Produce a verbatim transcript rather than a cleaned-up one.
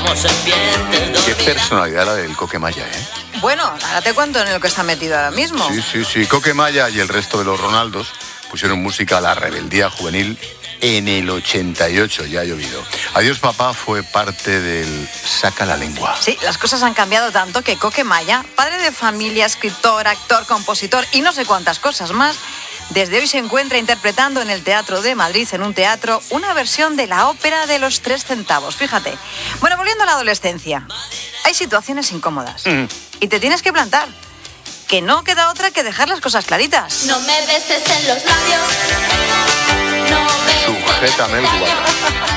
Qué personalidad la del Coquemaya, ¿eh? Bueno, ahora te cuento en lo que está metido ahora mismo. Sí, sí, sí. Coquemaya y el resto de los Ronaldos pusieron música a la rebeldía juvenil en el ochenta y ocho, ya ha llovido. Adiós papá fue parte del Saca la lengua. Sí, las cosas han cambiado tanto que Coquemaya, padre de familia, escritor, actor, compositor y no sé cuántas cosas más, desde hoy se encuentra interpretando en el Teatro de Madrid, en un teatro, una versión de la ópera de los tres centavos. Fíjate. Bueno, volviendo a la adolescencia, hay situaciones incómodas mm. y te tienes que plantar. Que no queda otra que dejar las cosas claritas. No me beses en los labios. No beses. Sujétame el guarda.